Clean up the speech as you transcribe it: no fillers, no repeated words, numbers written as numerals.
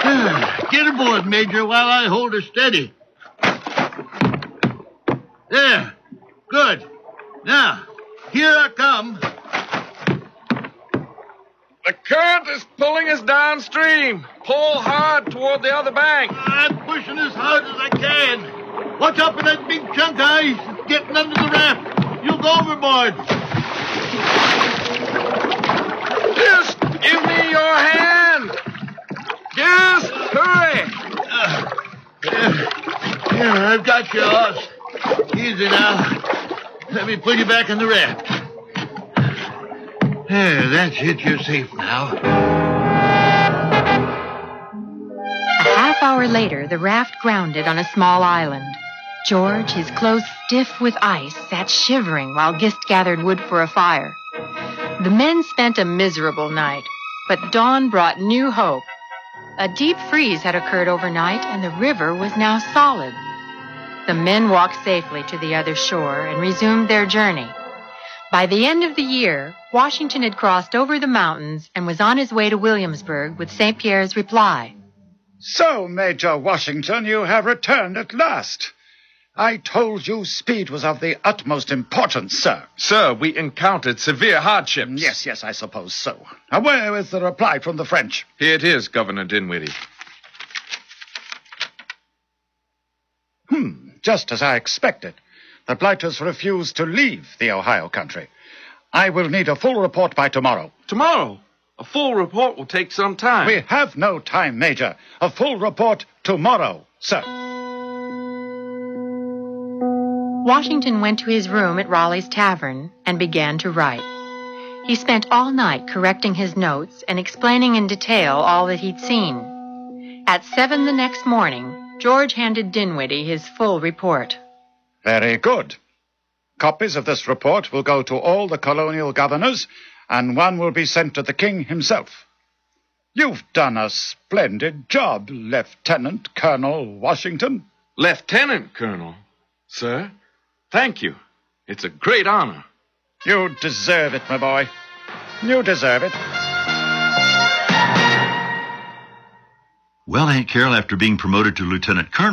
Get aboard, Major, while I hold her steady. There. Good. Now, here I come. The current is pulling us downstream. Pull hard toward the other bank. I'm pushing as hard as I can. Watch out for that big chunk of ice that's getting under the raft. You'll go overboard. Just give me your hand. Just hurry. Here, I've got you, Oz. Easy now. Let me put you back in the raft. There, that's it. You're safe now. A half hour later, the raft grounded on a small island. George, his clothes stiff with ice, sat shivering while Gist gathered wood for a fire. The men spent a miserable night, but dawn brought new hope. A deep freeze had occurred overnight, and the river was now solid. The men walked safely to the other shore and resumed their journey. By the end of the year, Washington had crossed over the mountains and was on his way to Williamsburg with St. Pierre's reply. So, Major Washington, you have returned at last. I told you speed was of the utmost importance, sir. Sir, we encountered severe hardships. Yes, I suppose so. Now, where is the reply from the French? Here it is, Governor Dinwiddie. Just as I expected. The blighters refuse to leave the Ohio country. I will need a full report by tomorrow. Tomorrow? A full report will take some time. We have no time, Major. A full report tomorrow, sir. Washington went to his room at Raleigh's Tavern and began to write. He spent all night correcting his notes and explaining in detail all that he'd seen. At 7 the next morning, George handed Dinwiddie his full report. Very good. Copies of this report will go to all the colonial governors, and one will be sent to the king himself. You've done a splendid job, Lieutenant Colonel Washington. Lieutenant Colonel? Sir, thank you. It's a great honor. You deserve it, my boy. You deserve it. Well, Aunt Carol, after being promoted to Lieutenant Colonel,